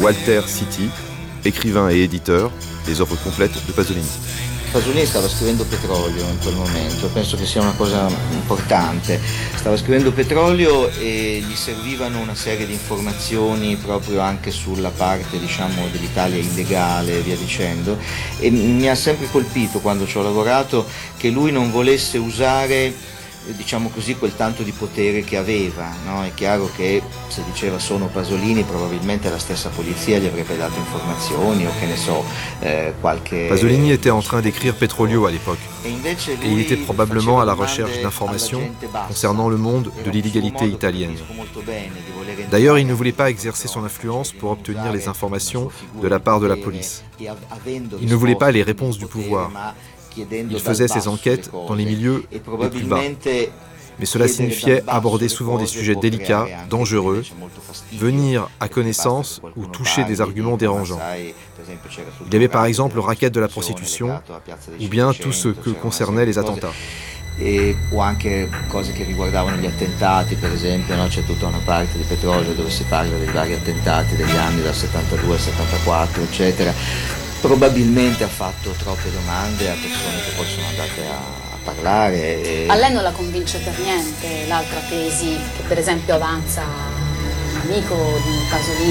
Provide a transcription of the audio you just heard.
Walter Citti, écrivain et éditeur, les œuvres complètes de Pasolini. Pasolini stava scrivendo Petrolio in quel momento, penso che sia una cosa importante. Stava scrivendo Petrolio e gli servivano una serie di informazioni proprio anche sulla parte, diciamo, dell'Italia illegale e via dicendo. E mi ha sempre colpito quando ci ho lavorato che lui non volesse usare, diciamo così, quel tanto di potere che aveva, no? È chiaro che se diceva sono Pasolini probabilmente la stessa polizia gli avrebbe dato informazioni o che ne so, qualche... Pasolini était en train d'écrire Petrolio à l'époque, et il était probablement à la recherche d'informations concernant le monde de l'illégalité italienne. D'ailleurs, il ne voulait pas exercer son influence pour obtenir les informations de la part de la police. Il ne voulait pas les réponses du pouvoir. Il faisait ses enquêtes dans les milieux les plus bas. Mais cela signifiait aborder souvent des sujets délicats, dangereux, venir à connaissance ou toucher des arguments dérangeants. Il y avait par exemple le racket de la prostitution ou bien tout ce que concernaient les attentats. O anche cose che riguardavano gli attentati, per esempio, no? C'è tutta una parte di Petrolio dove si parla dei vari attentati degli anni dal 72 al 74, eccetera. Probabilmente ha fatto troppe domande a persone che poi sono andate a parlare. A lei non la convince per niente l'altra tesi che per esempio avanza un amico di Pasolini?